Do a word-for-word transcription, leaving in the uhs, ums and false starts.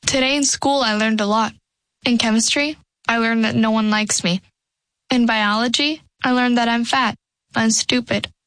Today in school, I learned a lot. In chemistry, I learned that no one likes me. In biology, I learned that I'm fat and stupid.